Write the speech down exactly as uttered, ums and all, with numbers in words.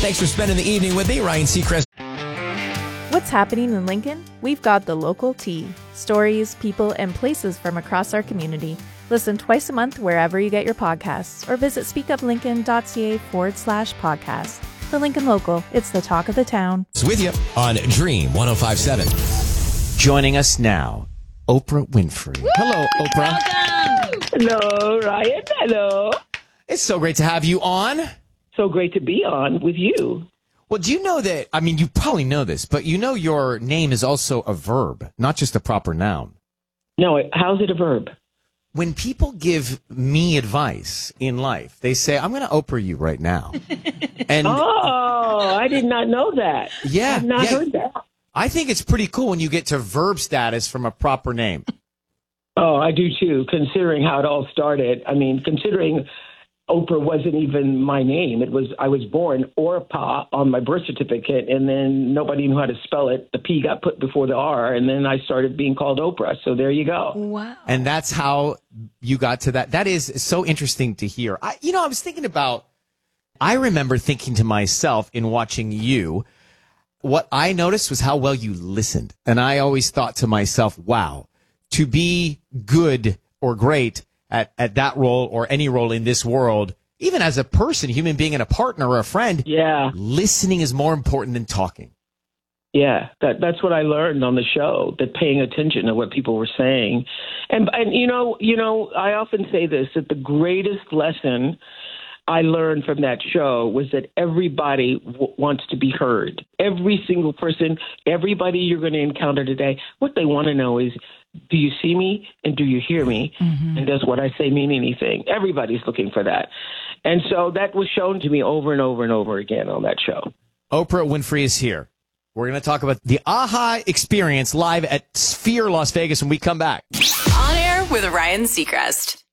Thanks for spending the evening with me, Ryan Seacrest. What's happening in Lincoln? We've got the local tea. Stories, people, and places from across our community. Listen twice a month wherever you get your podcasts or visit speakuplincoln.ca forward slash podcast. The Lincoln Local. It's the talk of the town. It's with you on Dream one oh five point seven. Joining us now, Oprah Winfrey. Woo! Hello, Oprah. Welcome. Hello, Ryan. Hello. It's so great to have you on. So great to be on with you. Well, do you know that, I mean, you probably know this, but you know your name is also a verb, not just a proper noun. No, how's it a verb? When people give me advice in life, they say, I'm going to Oprah you right now. And Oh, I did not know that. Yeah, I've not yeah. heard that. I think it's pretty cool when you get to verb status from a proper name. Oh, I do too, considering how it all started. I mean, considering Oprah wasn't even my name. It was I was born Orpah on my birth certificate, and then nobody knew how to spell it. The P got put before the R, and then I started being called Oprah. So there you go. Wow. And that's how you got to that. That is so interesting to hear. I, you know, I was thinking about, I remember thinking to myself in watching you, what I noticed was how well you listened. And I always thought to myself, wow, to be good or great at, at that role or any role in this world, even as a person, human being, and a partner or a friend, Yeah, listening is more important than talking. yeah. That that's what I learned on the show. That paying attention to what people were saying, and and you know, you know, I often say this, that the greatest lesson I learned from that show was that everybody w- wants to be heard. Every single person, everybody you're going to encounter today, what they want to know is, do you see me and do you hear me? Mm-hmm. And does what I say mean anything? Everybody's looking for that. And so that was shown to me over and over and over again on that show. Oprah Winfrey is here. We're going to talk about the AHA experience live at Sphere Las Vegas when we come back. On air with Ryan Seacrest.